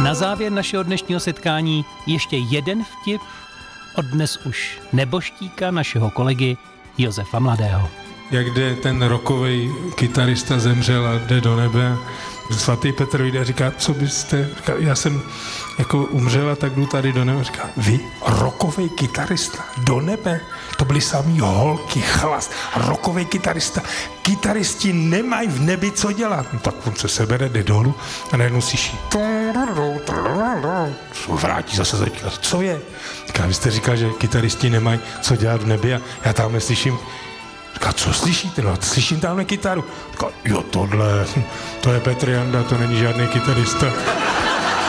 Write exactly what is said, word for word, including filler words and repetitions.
Na závěr našeho dnešního setkání ještě jeden vtip od dnes už neboštíka našeho kolegy Josefa Mladého. Jak jde ten rockovej kytarista, zemřel a jde do nebe. Svatý Petr vyjde a říká, co byste, říká, já jsem jako umřel a tak jdu tady do nebe. Říká, vy, rockovej kytarista, do nebe? To byly samý holky, chlas, rockovej kytarista. Kytaristi nemají v nebi co dělat. No, tak on se sebere, jde dolů a najednou slyší. Vrátí zase začít. Co je? Říká, vy jste říkal, že kytaristi nemají co dělat v nebi a já tam neslyším. Říká, co slyšíte? No, slyším tamhle kytaru. Říká, jo, tohle, to je Petr Janda, to není žádný kytarista.